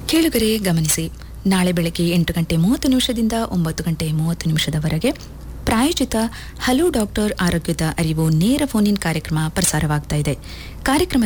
ಕೇಳುಗರೆ ಗಮನಿಸಿ, ನಾಳೆ ಬೆಳಗ್ಗೆ 8:30 ದಿಂದ 9:30 ಪ್ರಾಯೋಜಿತ ಹಲೋ ಡಾಕ್ಟರ್ ಆರೋಗ್ಯದ ಅರಿವು ನೇರ ಫೋನ್ ಇನ್ ಕಾರ್ಯಕ್ರಮ ಪ್ರಸಾರವಾಗ್ತಾ ಇದೆ. ಕಾರ್ಯಕ್ರಮ